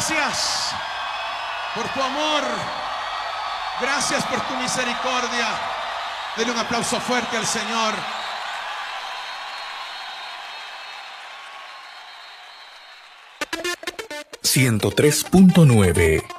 gracias por tu amor. Gracias por tu misericordia. Denle un aplauso fuerte al Señor. 103.9